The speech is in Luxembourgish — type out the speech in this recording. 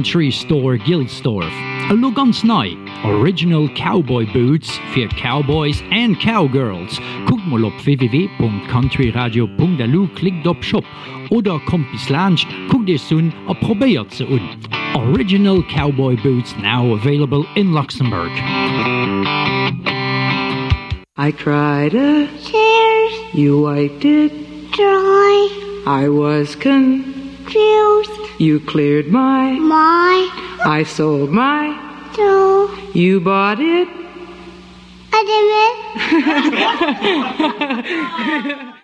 Country Store Gilsdorf. A look ganz neu. Original Cowboy Boots für Cowboys and Cowgirls. Guckt mal auf www.countryradio.lu, klickt auf Shop oder kommt bis Lunch, guckt es an und probiert sie an. Original Cowboy Boots now available in Luxembourg. I cried a tears, you wiped it dry, I was confused, you cleared my I sold my soul, you bought it I didn't.